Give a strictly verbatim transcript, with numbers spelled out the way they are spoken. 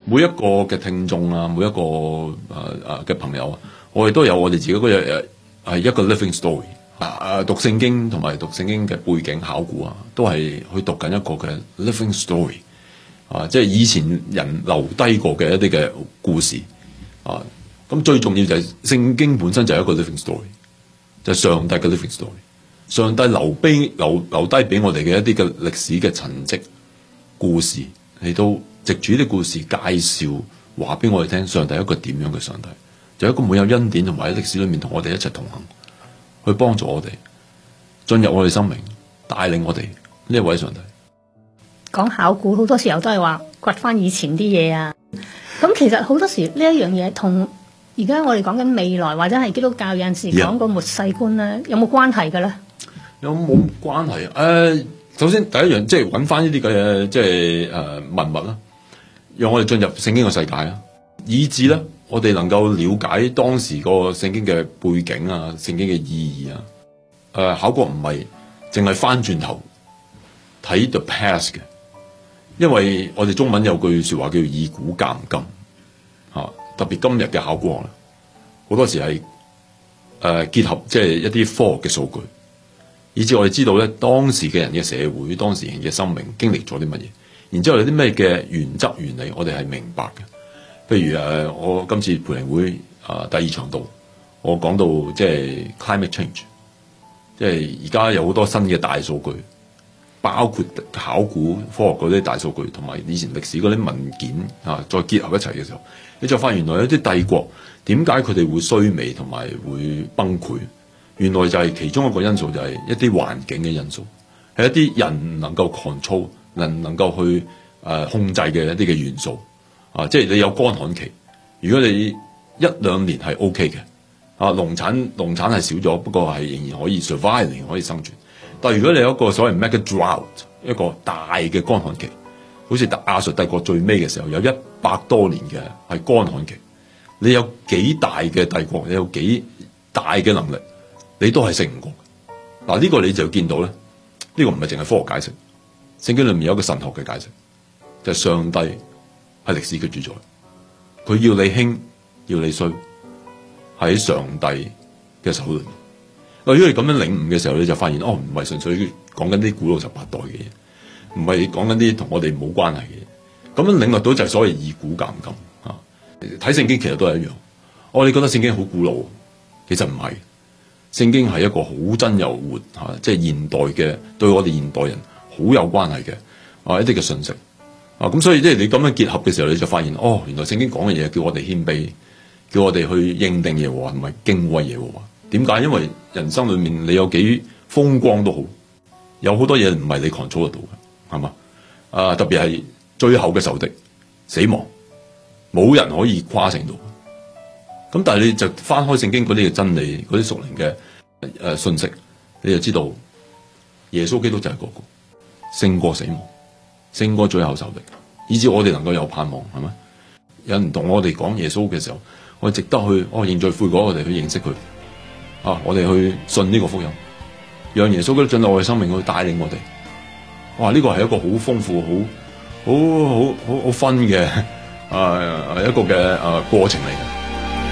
每一個嘅聽眾啊，每一個誒誒嘅朋友啊，我哋都有我哋自己嗰日係一個 living story 啊！讀聖經同埋讀聖經嘅背景考古啊，都係去讀緊一個嘅 living story 啊！即係以前人留低過嘅一啲嘅故事啊！咁最重要就係聖經本身就係一個 living story， 就係上帝嘅 living story。上帝留俾留留低俾我哋嘅一啲嘅歷史嘅陳跡故事，嚟到藉住啲故事介紹話俾我哋聽，上帝係一個點樣嘅上帝，就係一個滿有恩典同埋喺歷史裏面同我哋一齊同行，去幫助我哋進入我哋生命，帶領我哋呢一位上帝。 講考古好多時候都係話掘翻以前啲嘢啊，咁其實好多時呢一樣嘢同而家我哋講緊未來或者係基督教有陣時講個末世觀咧，yeah. 有冇關係嘅咧？ 有冇關係？誒、呃，首先第一樣即係揾翻呢啲嘅即係誒文物啦，讓我哋進入聖經嘅世界啦，以至咧我哋能夠了解當時個聖經嘅背景啊、聖經嘅意義啊。誒、呃，考古唔係淨係翻轉頭睇 the past 嘅，因為我哋中文有句說話叫以古鑑今，吓、啊、特別今日嘅考古學咧，好多時係誒、呃、結合即係一啲科學嘅數據。以至我哋知道咧，當時嘅人嘅社會，當時人嘅生命經歷咗啲乜嘢，然之後有啲咩嘅原則原理，我哋係明白嘅。譬如誒，我今次培靈會啊第二場度，我講到即係 climate change， 即係而家有好多新嘅大數據，包括考古科學嗰啲大數據，同埋以前歷史嗰啲文件啊，再結合一齊嘅時候，你就發現原來有啲帝國點解佢哋會衰微同埋會崩潰？原來就係其中一個因素，就係一啲環境嘅因素，係一啲人唔能夠 control，能能夠去誒、呃、控制嘅一啲嘅元素啊，即係你有乾旱期，如果你一兩年係 OK 嘅啊，農產農產係少咗，不過係仍然可以 survive， 仍然可以生存。但係如果你有一個所謂 mega drought， 一個大嘅乾旱期，好似亞述帝國最尾嘅時候有一百多年嘅係乾旱期，你有幾大嘅帝國，你有幾大嘅能力，你都係食唔過。嗱，呢個你就見到咧，呢、這個唔係淨係科學解釋，聖經裏面有一個神學嘅解釋，就係、是、上帝係歷史嘅主宰，佢要你興要你衰，喺上帝嘅手裏面。嗱，如果你咁樣領悟嘅時候，你就發現哦，唔係純粹講緊啲古老十八代嘅嘢，唔係講緊啲同我哋冇關係嘅嘢。咁樣領悟到就係所謂以古鑑今啊。睇聖經其實都係一樣，我哋覺得聖經好古老，其實唔係。聖經係一個好真又活嚇，即係現代嘅，對我哋現代人好有關係嘅啊一啲嘅信息啊。咁所以即係你咁樣結合嘅時候，你就發現哦，原來聖經講嘅嘢叫我哋謙卑，叫我哋去認定耶和華，唔係敬畏耶和華。點解？因為人生裏面你有幾風光都好，有好多嘢唔係你 control 得到嘅，係嘛？啊，特別係最後嘅仇敵死亡，冇人可以跨勝到。咁但係你就翻開聖經嗰啲嘅真理，嗰啲屬靈嘅誒信息，你就知道耶穌基督就係嗰個勝過死亡，勝過最後仇敵，以致我哋能夠有盼望，係咪？有人同我哋講耶穌嘅時候，我哋值得去哦認罪悔改，我哋去認識佢啊，我哋去信呢個福音，讓耶穌基督進入我哋生命去帶領我哋。哇！呢個係一個好豐富、好好好好好分嘅啊一個嘅啊過程嚟嘅。